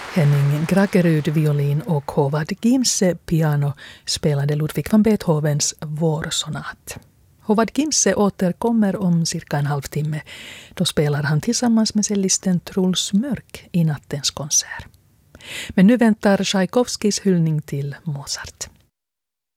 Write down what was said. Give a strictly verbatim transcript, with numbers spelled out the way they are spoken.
Henning Grakerud violin och Håvard Gimse piano spelade Ludwig van Beethovens vårsonat. Håvard Gimse återkommer om cirka en halvtimme. Då spelar han tillsammans med cellisten Truls Mörk i nattens konsert. Men nu väntar Tchaikovskis hyllning till Mozart.